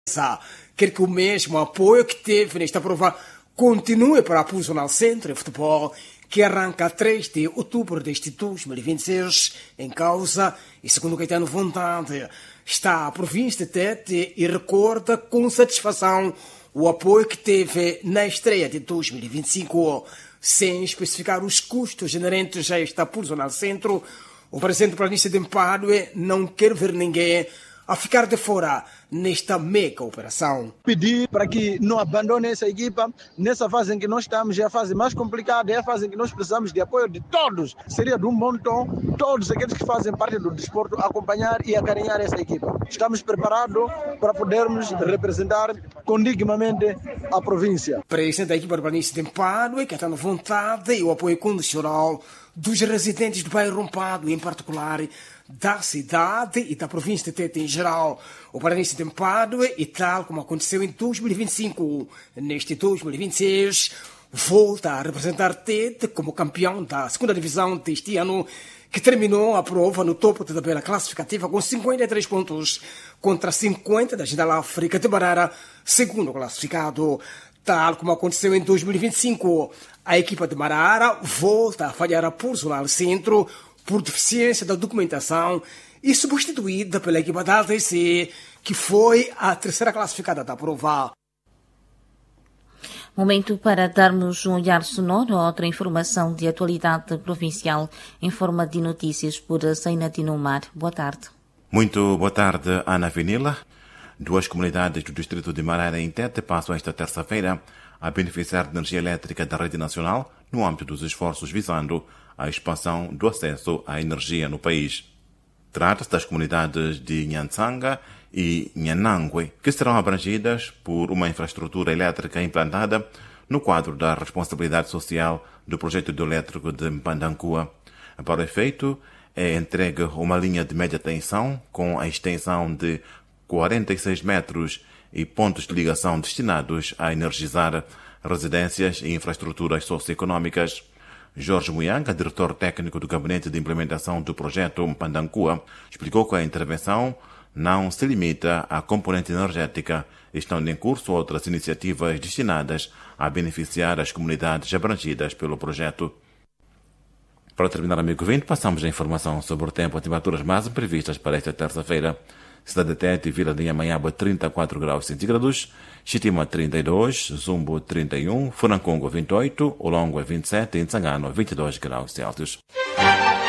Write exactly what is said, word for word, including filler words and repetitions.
Quer que o mesmo apoio que teve nesta prova continue para a Pulsional Centro de Futebol, que arranca a três de outubro deste dois mil e vinte e seis, em causa, e segundo Caetano Vontade, está a província de Tete e recorda com satisfação o apoio que teve na estreia de dois mil e vinte e cinco, sem especificar os custos inerentes a esta Pulsional Centro. O presidente planista de Mpadue não quer ver ninguém a ficar de fora nesta mega operação. Pedir para que não abandone essa equipa nessa fase em que nós estamos, é a fase mais complicada, é a fase em que nós precisamos de apoio de todos. Seria de um bom tom, todos aqueles que fazem parte do desporto acompanhar e acarinhar essa equipa. Estamos preparados para podermos representar condignamente a província. Presidente da equipa urbanista de Mpadue, que está na vontade e o apoio condicional dos residentes do bairro Mpadue, em particular da cidade e da província de Tete em geral. O Paranense de Mpadue, e tal como aconteceu em dois mil e vinte e cinco, neste dois mil e vinte e seis, volta a representar Tete como campeão da segunda divisão deste ano, que terminou a prova no topo da tabela classificativa com cinquenta e três pontos contra cinquenta da Ginal África de Barara, segundo classificado. Tal como aconteceu em dois mil e vinte e cinco, a equipa de Marara volta a falhar a Pulsional Centro por deficiência da documentação e substituída pela equipa da A T C, que foi a terceira classificada da prova. Momento para darmos um olhar sonoro a outra informação de atualidade provincial em forma de notícias por Zaina Dinomar. Boa tarde. Muito boa tarde, Ana Vinila. Duas comunidades do distrito de Marara em Tete passam esta terça-feira a beneficiar de energia elétrica da rede nacional no âmbito dos esforços visando a expansão do acesso à energia no país. Trata-se das comunidades de Nhansanga e Nhanangue, que serão abrangidas por uma infraestrutura elétrica implantada no quadro da responsabilidade social do projeto hidroelétrico de Mpandancua. Para o efeito, é entregue uma linha de média tensão com a extensão de quarenta e seis metros e pontos de ligação destinados a energizar residências e infraestruturas socioeconômicas. Jorge Muyanga, diretor técnico do Gabinete de Implementação do projeto Mpandancua, explicou que a intervenção não se limita à componente energética, estando em curso outras iniciativas destinadas a beneficiar as comunidades abrangidas pelo projeto. Para terminar, amigo vinte, passamos a informação sobre o tempo e temperaturas máximas previstas para esta terça-feira. Cidade de Tete e Vila de Inhamanhaba trinta e quatro graus centígrados, Chitima trinta e dois, Zumbo trinta e um, Furancongo vinte e oito, Olongo vinte e sete e Ntsangano vinte e dois graus Celsius.